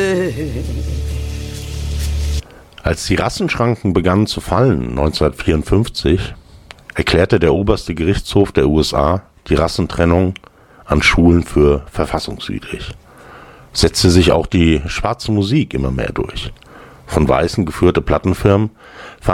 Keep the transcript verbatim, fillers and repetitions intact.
Als die Rassenschranken begannen zu fallen, neunzehnhundertvierundfünfzig, erklärte der oberste Gerichtshof der U S A die Rassentrennung an Schulen für verfassungswidrig. Setzte sich auch die schwarze Musik immer mehr durch. Von Weißen geführte Plattenfirmen